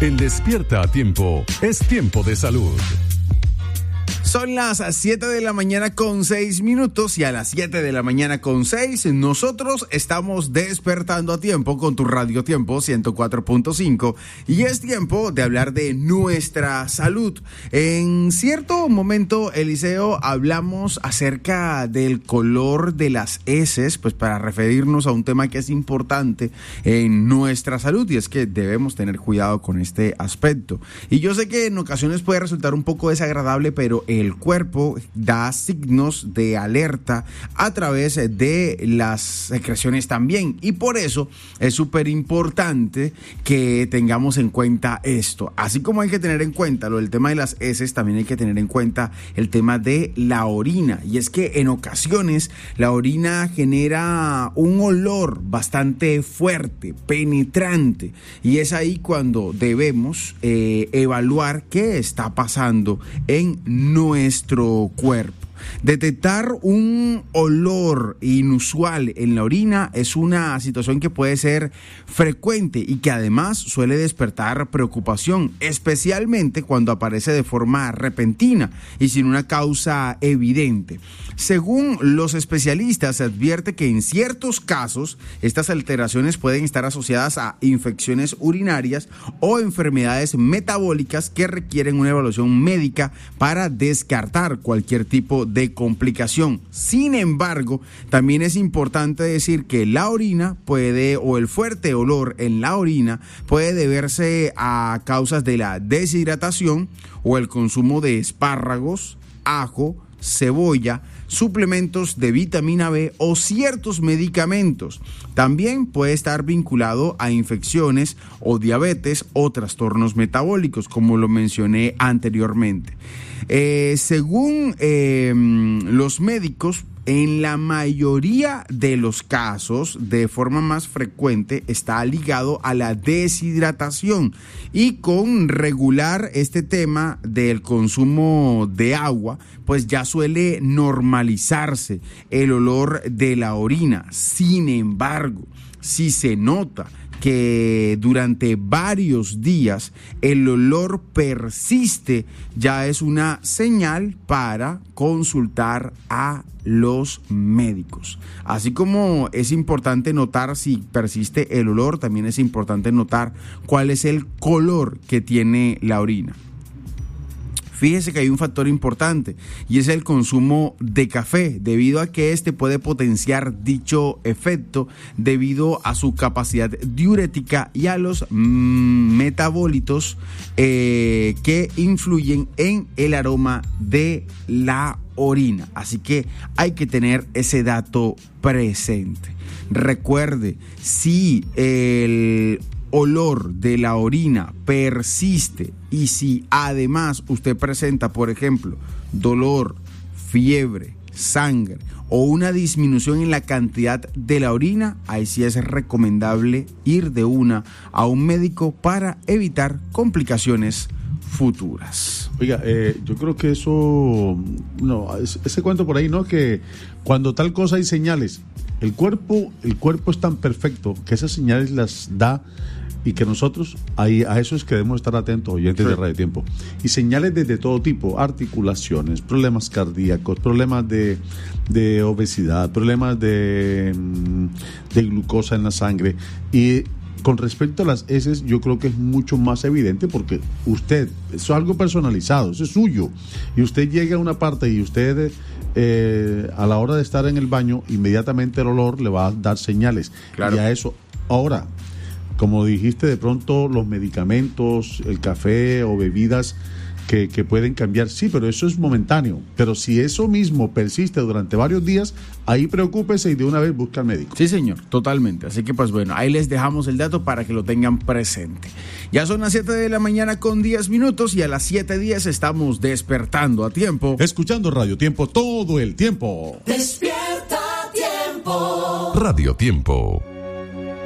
En Despierta a Tiempo, es tiempo de salud. Son las 7 de la mañana con 6 minutos y a las 7 de la mañana con 6 nosotros estamos despertando a tiempo con tu Radio Tiempo 104.5 y es tiempo de hablar de nuestra salud. En cierto momento, Eliseo, hablamos acerca del color de las heces, pues para referirnos a un tema que es importante en nuestra salud y es que debemos tener cuidado con este aspecto. Y yo sé que en ocasiones puede resultar un poco desagradable, pero el cuerpo da signos de alerta a través de las secreciones también y por eso es súper importante que tengamos en cuenta esto. Así como hay que tener en cuenta lo del tema de las heces, también hay que tener en cuenta el tema de la orina, y es que en ocasiones la orina genera un olor bastante fuerte, penetrante, y es ahí cuando debemos evaluar qué está pasando en nuestro cuerpo. Detectar un olor inusual en la orina es una situación que puede ser frecuente y que además suele despertar preocupación, especialmente cuando aparece de forma repentina y sin una causa evidente. Según los especialistas, se advierte que en ciertos casos estas alteraciones pueden estar asociadas a infecciones urinarias o enfermedades metabólicas que requieren una evaluación médica para descartar cualquier tipo de complicación. Sin embargo, también es importante decir que la orina o el fuerte olor en la orina puede deberse a causas de la deshidratación o el consumo de espárragos, ajo, cebolla, suplementos de vitamina B o ciertos medicamentos. También puede estar vinculado a infecciones o diabetes o trastornos metabólicos, como lo mencioné anteriormente. Según los médicos, en la mayoría de los casos, de forma más frecuente, está ligado a la deshidratación, y con regular este tema del consumo de agua, pues ya suele normalizarse el olor de la orina. Sin embargo, si se nota que durante varios días el olor persiste, ya es una señal para consultar a los médicos. Así como es importante notar si persiste el olor, también es importante notar cuál es el color que tiene la orina. Fíjese que hay un factor importante y es el consumo de café, debido a que este puede potenciar dicho efecto debido a su capacidad diurética y a los metabolitos que influyen en el aroma de la orina. Así que hay que tener ese dato presente. Recuerde, si el olor de la orina persiste y si además usted presenta, por ejemplo, dolor, fiebre, sangre o una disminución en la cantidad de la orina, ahí sí es recomendable ir de una a un médico para evitar complicaciones futuras. Oiga, yo creo que eso, no, ese cuento por ahí, ¿no? Que cuando tal cosa hay señales, el cuerpo es tan perfecto que esas señales las da, y que nosotros a eso es que debemos estar atentos, oyentes de Radio Tiempo. Y señales de todo tipo: articulaciones, problemas cardíacos, problemas de obesidad, problemas de glucosa en la sangre. Y con respecto a las heces, yo creo que es mucho más evidente, porque usted, eso es algo personalizado, eso es suyo, y usted llega a una parte y usted a la hora de estar en el baño, inmediatamente el olor le va a dar señales. Claro. Y a eso, ahora, como dijiste, de pronto los medicamentos, el café o bebidas que pueden cambiar, sí, pero eso es momentáneo. Pero si eso mismo persiste durante varios días, ahí preocúpese y de una vez busca al médico. Sí, señor, totalmente. Así que pues bueno, ahí les dejamos el dato para que lo tengan presente. Ya son las 7 de la mañana con 10 minutos y a las 7:10 estamos despertando a tiempo. Escuchando Radio Tiempo todo el tiempo. Despierta a tiempo. Radio Tiempo.